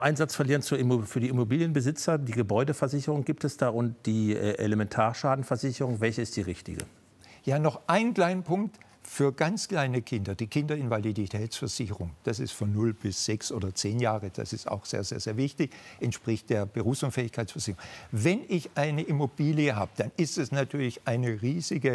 Einsatz verlieren für die Immobilienbesitzer. Die Gebäudeversicherung gibt es da und die Elementarschadenversicherung. Welche ist die richtige? Ja, noch einen kleinen Punkt für ganz kleine Kinder. Die Kinderinvaliditätsversicherung, das ist von 0 bis 6 oder 10 Jahre. Das ist auch sehr, sehr, sehr wichtig, entspricht der Berufsunfähigkeitsversicherung. Wenn ich eine Immobilie habe, dann ist es natürlich eine riesige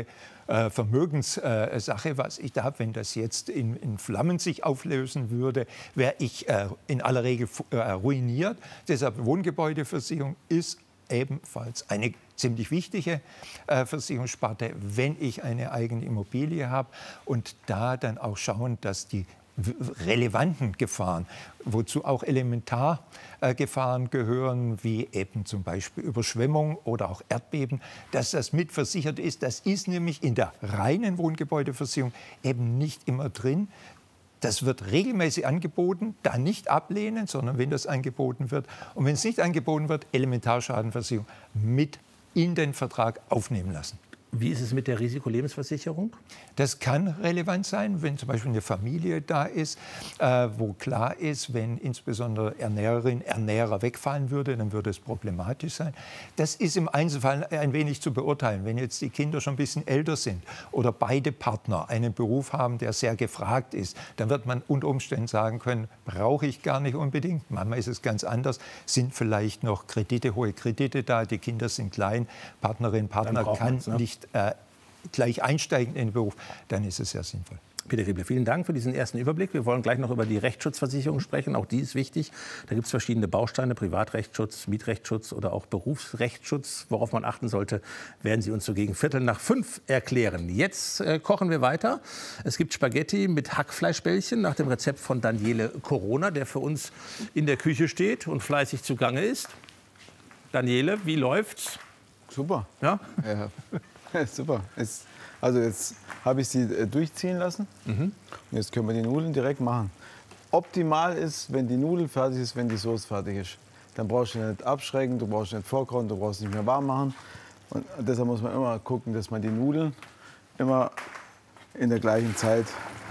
Vermögenssache, was ich da habe. Wenn das jetzt in Flammen sich auflösen würde, wäre ich in aller Regel ruiniert. Deshalb Wohngebäudeversicherung ist ebenfalls eine ziemlich wichtige Versicherungssparte, wenn ich eine eigene Immobilie habe und da dann auch schauen, dass die relevanten Gefahren, wozu auch Elementargefahren gehören, wie eben zum Beispiel Überschwemmung oder auch Erdbeben, dass das mitversichert ist. Das ist nämlich in der reinen Wohngebäudeversicherung eben nicht immer drin. Das wird regelmäßig angeboten, da nicht ablehnen, sondern wenn das angeboten wird. Und wenn es nicht angeboten wird, Elementarschadenversicherung mit in den Vertrag aufnehmen lassen. Wie ist es mit der Risikolebensversicherung? Das kann relevant sein, wenn zum Beispiel eine Familie da ist, wo klar ist, wenn insbesondere Ernährerin, Ernährer wegfallen würde, dann würde es problematisch sein. Das ist im Einzelfall ein wenig zu beurteilen. Wenn jetzt die Kinder schon ein bisschen älter sind oder beide Partner einen Beruf haben, der sehr gefragt ist, dann wird man unter Umständen sagen können, brauche ich gar nicht unbedingt. Manchmal ist es ganz anders, sind vielleicht noch Kredite, hohe Kredite da, die Kinder sind klein, Partnerin, Partner kann nicht gleich einsteigen in den Beruf, dann ist es sehr sinnvoll. Peter Riebler, vielen Dank für diesen ersten Überblick. Wir wollen gleich noch über die Rechtsschutzversicherung sprechen. Auch die ist wichtig. Da gibt es verschiedene Bausteine, Privatrechtsschutz, Mietrechtsschutz oder auch Berufsrechtsschutz. Worauf man achten sollte, werden Sie uns so gegen 4:45 erklären. Jetzt kochen wir weiter. Es gibt Spaghetti mit Hackfleischbällchen nach dem Rezept von Daniele Corona, der für uns in der Küche steht und fleißig zugange ist. Daniele, wie läuft's? Super. Ja? Ja, super. Also jetzt habe ich sie durchziehen lassen. Und jetzt können wir die Nudeln direkt machen. Optimal ist, wenn die Nudel fertig ist, wenn die Soße fertig ist. Dann brauchst du nicht abschrecken, du brauchst nicht vorkochen, du brauchst nicht mehr warm machen. Und deshalb muss man immer gucken, dass man die Nudeln immer in der gleichen Zeit...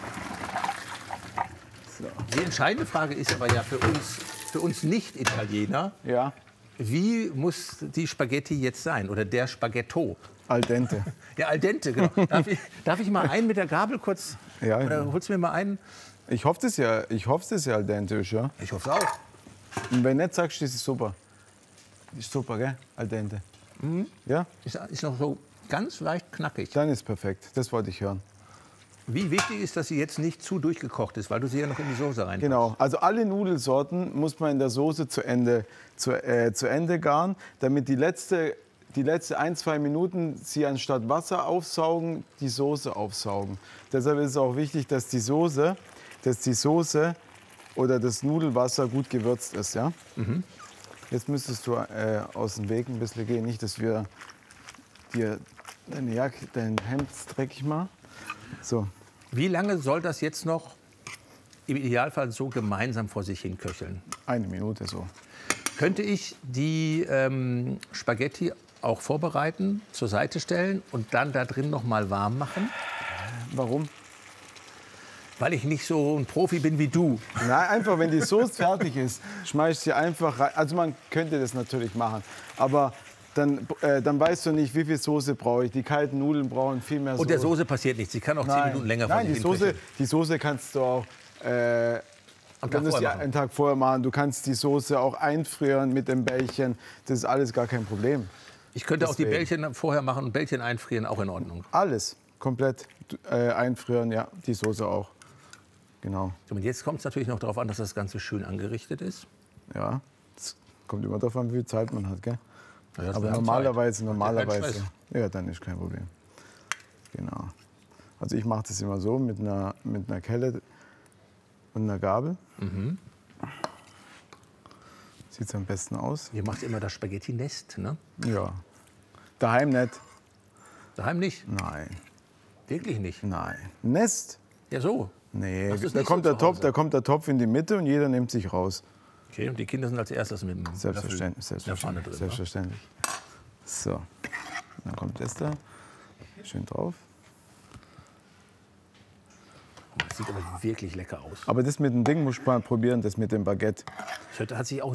So. Die entscheidende Frage ist aber ja für uns Nicht-Italiener, Ja. wie muss die Spaghetti jetzt sein oder der Spaghetto? Al dente. Ja, al dente, genau. Darf ich mal einen mit der Gabel kurz? Ja, oder holst du mir mal einen? Ich hoffe, das ja al dente ist, ja. Ich hoffe auch. Und wenn nicht, sagst du, das ist super. Ist super, gell? Al dente. Ja? Ist noch so ganz leicht knackig. Dann ist perfekt. Das wollte ich hören. Wie wichtig ist, dass sie jetzt nicht zu durchgekocht ist, weil du sie ja noch in die Soße rein. Genau. Also alle Nudelsorten muss man in der Soße zu Ende garen, damit die letzte 1-2 Minuten sie anstatt Wasser aufsaugen, die Soße aufsaugen. Deshalb ist es auch wichtig, dass die Soße oder das Nudelwasser gut gewürzt ist. Ja? Jetzt müsstest du aus dem Weg ein bisschen gehen, nicht, dass wir dir dein Hemd dreckig machen. So. Wie lange soll das jetzt noch im Idealfall so gemeinsam vor sich hin köcheln? 1 Minute so. Könnte ich die Spaghetti auch vorbereiten, zur Seite stellen und dann da drin noch mal warm machen? Warum? Weil ich nicht so ein Profi bin wie du. Nein, einfach, wenn die Soße fertig ist, schmeißt sie einfach rein. Also man könnte das natürlich machen, aber dann weißt du nicht, wie viel Soße brauche ich. Die kalten Nudeln brauchen viel mehr Soße. Und der Soße passiert nichts. Sie kann auch 10 Minuten länger vor sich hin. Die Soße kannst du auch einen Tag vorher machen. Du kannst die Soße auch einfrieren mit dem Bällchen. Das ist alles gar kein Problem. Ich könnte auch die Bällchen vorher machen und Bällchen einfrieren, auch in Ordnung. Alles komplett einfrieren, ja, die Soße auch. Genau. Und jetzt kommt es natürlich noch darauf an, dass das Ganze schön angerichtet ist. Ja, es kommt immer darauf an, wie viel Zeit man hat, gell? Ja, aber normalerweise, ja, dann ist kein Problem. Genau. Also ich mache das immer so mit einer Kelle und einer Gabel. Sieht es am besten aus. Ihr macht immer das Spaghetti-Nest, ne? Ja. Daheim nicht. Daheim nicht? Nein. Wirklich nicht? Nein. Nest? Ja, so. Nee, da kommt der Topf in die Mitte und jeder nimmt sich raus. Okay, und die Kinder sind als erstes mit dem Selbstverständlich. Pfanne drin, Selbstverständlich. So, dann kommt das da schön drauf. sieht aber wirklich lecker aus. Aber das mit dem Ding muss ich mal probieren, das mit dem Baguette. Das hat sich auch